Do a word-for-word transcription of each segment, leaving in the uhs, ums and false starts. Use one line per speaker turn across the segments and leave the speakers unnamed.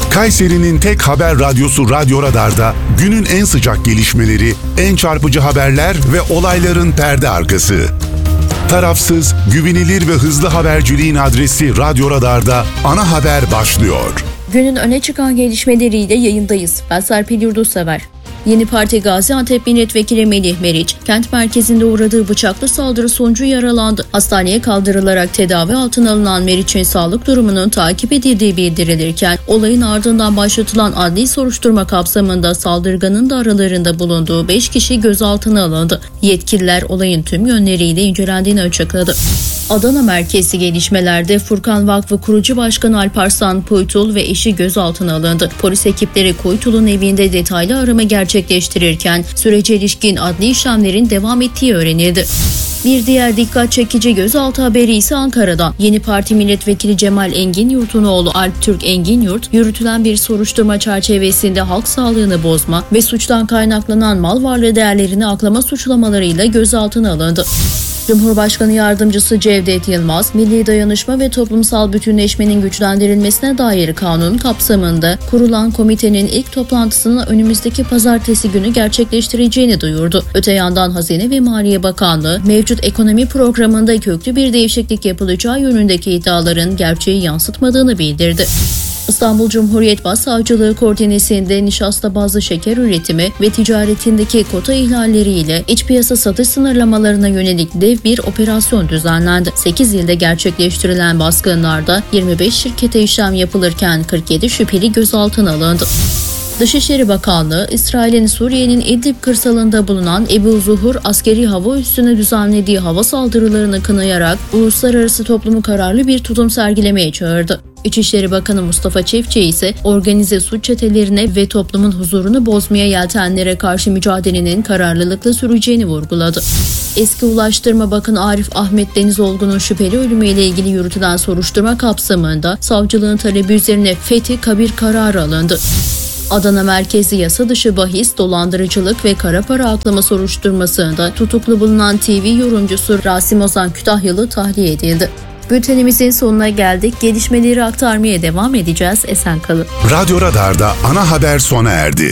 Kayseri'nin tek haber radyosu Radyo Radar'da günün en sıcak gelişmeleri, en çarpıcı haberler ve olayların perde arkası. Tarafsız, güvenilir ve hızlı haberciliğin adresi Radyo Radar'da ana haber başlıyor.
Günün öne çıkan gelişmeleriyle yayındayız. Ben Serpil Yurdussever. Yeni Parti Gaziantep Milletvekili Melih Meriç, kent merkezinde uğradığı bıçaklı saldırı sonucu yaralandı. Hastaneye kaldırılarak tedavi altına alınan Meriç'in sağlık durumunun takip edildiği bildirilirken, olayın ardından başlatılan adli soruşturma kapsamında saldırganın da aralarında bulunduğu beş kişi gözaltına alındı. Yetkililer olayın tüm yönleriyle incelendiğini açıkladı. Adana merkezli gelişmelerde Furkan Vakfı kurucu başkanı Alparslan Kuytul ve eşi gözaltına alındı. Polis ekipleri Kuytul'un evinde detaylı arama gerçekleştirirken sürece ilişkin adli işlemlerin devam ettiği öğrenildi. Bir diğer dikkat çekici gözaltı haberi ise Ankara'dan. Yeni Parti Milletvekili Cemal Enginyurt'un oğlu Alptürk Enginyurt, yürütülen bir soruşturma çerçevesinde halk sağlığını bozma ve suçtan kaynaklanan mal varlığı değerlerini aklama suçlamalarıyla gözaltına alındı. Cumhurbaşkanı Yardımcısı Cevdet Yılmaz, Milli Dayanışma ve Toplumsal Bütünleşmenin güçlendirilmesine dair kanun kapsamında kurulan komitenin ilk toplantısını önümüzdeki pazartesi günü gerçekleştireceğini duyurdu. Öte yandan Hazine ve Maliye Bakanlığı, mevcut ekonomi programında köklü bir değişiklik yapılacağı yönündeki iddiaların gerçeği yansıtmadığını bildirdi. İstanbul Cumhuriyet Başsavcılığı koordinesinde nişasta bazlı şeker üretimi ve ticaretindeki kota ihlalleriyle iç piyasa satış sınırlamalarına yönelik dev bir operasyon düzenlendi. sekiz ilde gerçekleştirilen baskınlarda yirmi beş şirkete işlem yapılırken kırk yedi şüpheli gözaltına alındı. Dışişleri Bakanlığı, İsrail'in Suriye'nin İdlib kırsalında bulunan Ebu Zuhur askeri hava üssüne düzenlediği hava saldırılarını kınayarak uluslararası toplumu kararlı bir tutum sergilemeye çağırdı. İçişleri Bakanı Mustafa Çiftçi ise organize suç çetelerine ve toplumun huzurunu bozmaya yeltenlere karşı mücadelenin kararlılıkla süreceğini vurguladı. Eski Ulaştırma Bakanı Arif Ahmet Denizolgun'un şüpheli ölümüyle ilgili yürütülen soruşturma kapsamında savcılığın talebi üzerine fethi kabir kararı alındı. Adana merkezli yasa dışı bahis, dolandırıcılık ve kara para aklama soruşturmasında tutuklu bulunan T V yorumcusu Rasim Ozan Kütahyalı tahliye edildi. Bültenimizin sonuna geldik. Gelişmeleri aktarmaya devam edeceğiz. Esen kalın.
Radyo Radar'da ana haber sona erdi.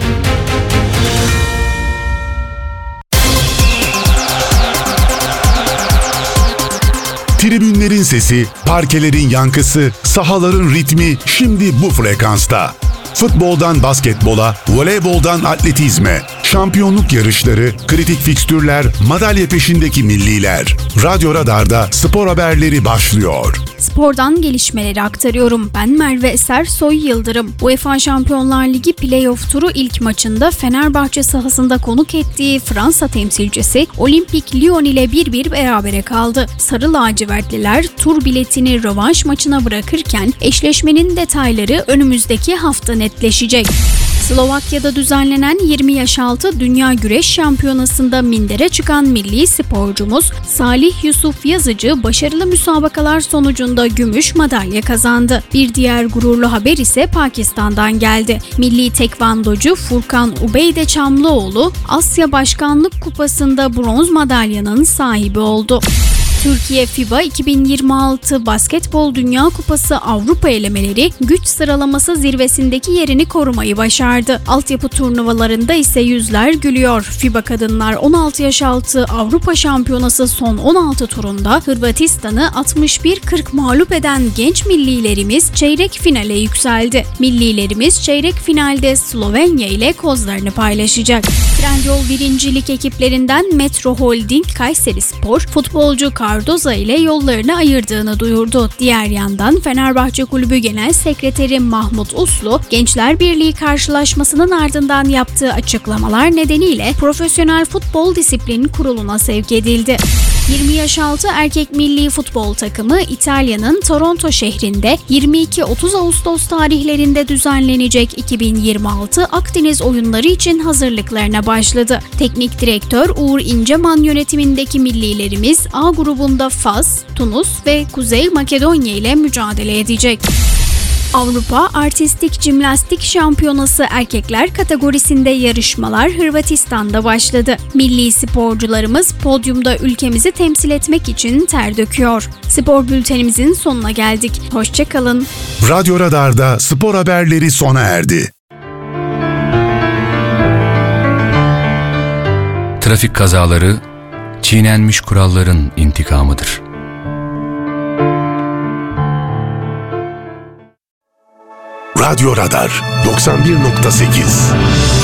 Tribünlerin sesi, parkelerin yankısı, sahaların ritmi şimdi bu frekansta. Futboldan basketbola, voleyboldan atletizme, şampiyonluk yarışları, kritik fikstürler, madalya peşindeki milliler. Radyo Radar'da spor haberleri başlıyor.
Spordan gelişmeleri aktarıyorum. Ben Merve Eser Soy Yıldırım. UEFA Şampiyonlar Ligi Playoff turu ilk maçında Fenerbahçe sahasında konuk ettiği Fransa temsilcisi Olympique Lyon ile bir bir berabere kaldı. Sarı lacivertliler tur biletini rövanş maçına bırakırken eşleşmenin detayları önümüzdeki hafta netleşecek. Slovakya'da düzenlenen yirmi yaş altı Dünya Güreş Şampiyonası'nda mindere çıkan milli sporcumuz Salih Yusuf Yazıcı başarılı müsabakalar sonucunda gümüş madalya kazandı. Bir diğer gururlu haber ise Pakistan'dan geldi. Milli tekvandocu Furkan Ubeyde Çamlıoğlu Asya Başkanlık Kupası'nda bronz madalyanın sahibi oldu. Türkiye FIBA iki bin yirmi altı Basketbol Dünya Kupası Avrupa elemeleri güç sıralaması zirvesindeki yerini korumayı başardı. Altyapı turnuvalarında ise yüzler gülüyor. FIBA Kadınlar on altı yaş altı Avrupa Şampiyonası son on altı turunda Hırvatistan'ı altmış bir kırk mağlup eden genç millilerimiz çeyrek finale yükseldi. Millilerimiz çeyrek finalde Slovenya ile kozlarını paylaşacak. Trendyol birincilik ekiplerinden Metro Holding Kayserispor futbolcu Cardoza ile yollarını ayırdığını duyurdu. Diğer yandan Fenerbahçe Kulübü Genel Sekreteri Mahmut Uslu, Gençler Birliği karşılaşmasının ardından yaptığı açıklamalar nedeniyle Profesyonel Futbol Disiplin Kurulu'na sevk edildi. yirmi yaş altı erkek milli futbol takımı İtalya'nın Toronto şehrinde yirmi iki otuz Ağustos tarihlerinde düzenlenecek iki bin yirmi altı Akdeniz oyunları için hazırlıklarına başladı. Teknik direktör Uğur İnceman yönetimindeki millilerimiz A grubunda Fas, Tunus ve Kuzey Makedonya ile mücadele edecek. Avrupa Artistik Jimnastik Şampiyonası erkekler kategorisinde yarışmalar Hırvatistan'da başladı. Milli sporcularımız podyumda ülkemizi temsil etmek için ter döküyor. Spor bültenimizin sonuna geldik. Hoşça kalın.
Radyo Radar'da spor haberleri sona erdi.
Trafik kazaları çiğnenmiş kuralların intikamıdır.
Radyo Radar doksan bir nokta sekiz